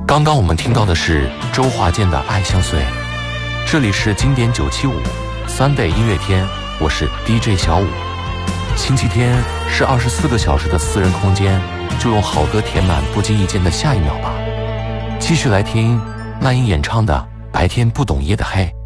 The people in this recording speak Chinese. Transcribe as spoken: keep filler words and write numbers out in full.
刚刚我们听到的是周华健的《爱相随》，这里是经典九七五 Sunday 音乐天，我是 D J 小五。星期天是二十四个小时的私人空间，就用好歌填满不经意间的下一秒吧。继续来听那英演唱的《白天不懂夜的黑》。